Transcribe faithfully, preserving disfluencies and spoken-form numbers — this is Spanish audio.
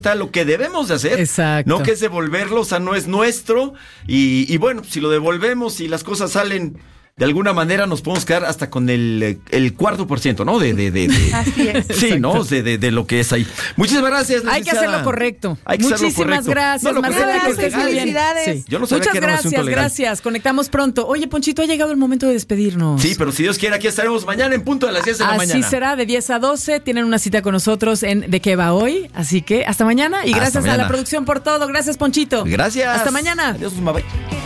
lo que debemos de hacer, Exacto. no que es devolverlo, o sea, no es nuestro, y, y bueno, si lo devolvemos y las cosas salen de alguna manera, nos podemos quedar hasta con el, el cuarto por ciento, ¿no? De, de, de, de Así es. sí, Exacto. ¿no? De, de, de lo que es ahí. Muchísimas gracias, Hay que hacerlo correcto. Hay que hacerlo Muchísimas correcto. gracias, No, lo Marcela, correcto que es estés muy legal. bien. Felicidades. Yo no sabía Muchas que era un gracias, asunto legal. gracias. Conectamos pronto. Oye, Ponchito, ha llegado el momento de despedirnos. Sí, pero si Dios quiere, aquí estaremos mañana en punto de las diez de la Así mañana. será, de diez a doce. Tienen una cita con nosotros en De Qué Va Hoy. Así que hasta mañana. Y Hasta gracias mañana. a la producción por todo. Gracias, Ponchito. Gracias. Hasta mañana. Adiós, mamá.